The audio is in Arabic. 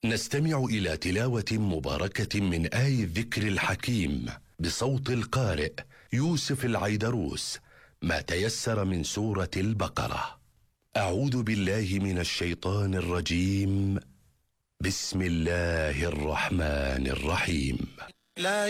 نستمع إلى تلاوة مباركة من آي الذكر الحكيم بصوت القارئ يوسف العيدروس، ما تيسر من سورة البقرة. أعوذ بالله من الشيطان الرجيم. بسم الله الرحمن الرحيم. لا